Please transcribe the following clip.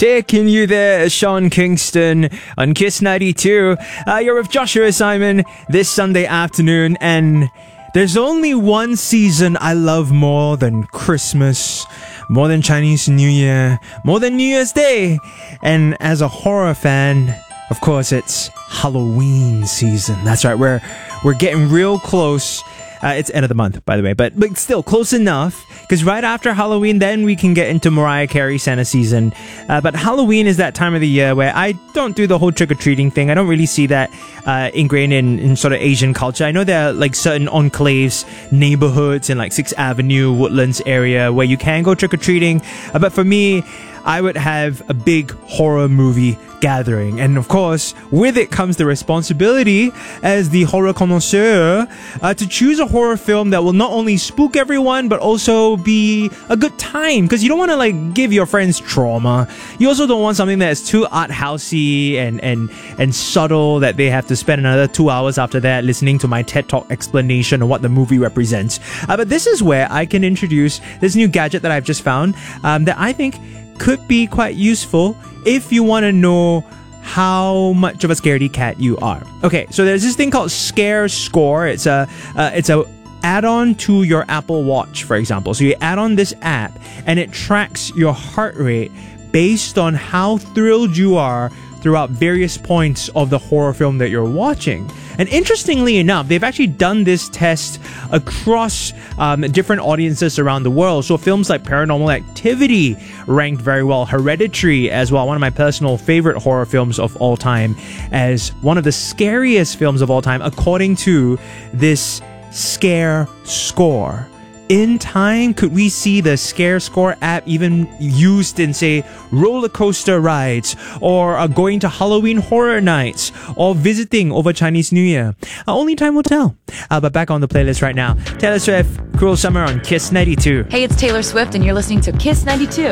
Taking you there, Sean Kingston on Kiss 92. You're with Joshua Simon this Sunday afternoon, and there's only one season I love more than Christmas, more than Chinese New Year, more than New Year's Day. And as a horror fan, of course, it's Halloween season. That's right, we're getting real close. It's end of the month, by the way, but still close enough, because right after Halloween, then we can get into Mariah Carey Santa season. But Halloween is that time of the year where I don't do the whole trick-or-treating thing. I don't really see that ingrained in sort of Asian culture. I know there are like certain enclaves, neighborhoods in like 6th Avenue, Woodlands area where you can go trick-or-treating. But for me, I would have a big horror movie gathering. And of course, with it comes the responsibility as the horror connoisseur to choose a horror film that will not only spook everyone, but also be a good time. Because you don't want to like give your friends trauma. You also don't want something that's too art housey and subtle that they have to spend another 2 hours after that listening to my TED Talk explanation of what the movie represents. But this is where I can introduce this new gadget that I've just found that I think could be quite useful if you want to know how much of a scaredy cat you are. Okay, so there's this thing called Scare Score. It's a add-on to your Apple Watch, for example. So you add on this app and it tracks your heart rate based on how thrilled you are throughout various points of the horror film that you're watching. And interestingly enough, they've actually done this test across different audiences around the world. So films like Paranormal Activity ranked very well, Hereditary as well, one of my personal favorite horror films of all time, as one of the scariest films of all time, according to this Scare Score. In time, could we see the Scare Score app even used in, say, roller coaster rides, or going to Halloween horror nights, or visiting over Chinese New Year? Only time will tell. But back on the playlist right now, Taylor Swift, Cruel Summer on Kiss 92. Hey, it's Taylor Swift, and you're listening to Kiss 92.